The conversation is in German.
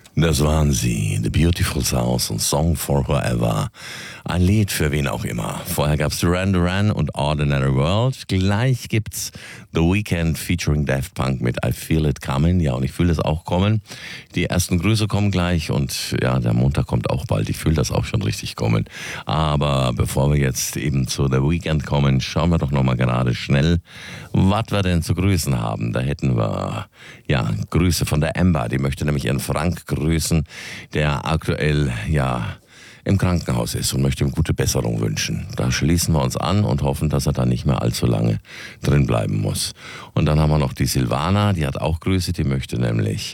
Das waren sie, The Beautiful South und Song for Whoever. Ein Lied für wen auch immer. Vorher gab's Duran Duran und Ordinary World. Gleich gibt's The Weeknd featuring Daft Punk mit I Feel It Coming. Ja, und ich fühle es auch kommen. Die ersten Grüße kommen gleich und ja, der Montag kommt auch bald. Ich fühle das auch schon richtig kommen. Aber bevor wir jetzt eben zu The Weeknd kommen, schauen wir doch nochmal gerade schnell, was wir denn zu grüßen haben. Da hätten wir, ja, Grüße von der Amber. Die möchte nämlich ihren Frank grüßen, der aktuell, ja, im Krankenhaus ist und möchte ihm gute Besserung wünschen. Da schließen wir uns an und hoffen, dass er da nicht mehr allzu lange drin bleiben muss. Und dann haben wir noch die Silvana, die hat auch Grüße, die möchte nämlich